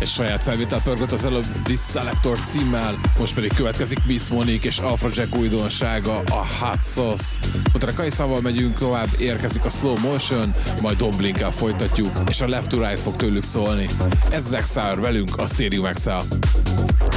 Egy saját felvétel pörgött az előbb Disselector címmel, most pedig következik Miss Monique és Afrojack újdonsága, a Hot Sauce. Utána Kaiszával megyünk tovább, érkezik a Slow Motion, majd Domblinkkel folytatjuk, és a Left to Right fog tőlük szólni. Ez Exile velünk a Stadium Exile.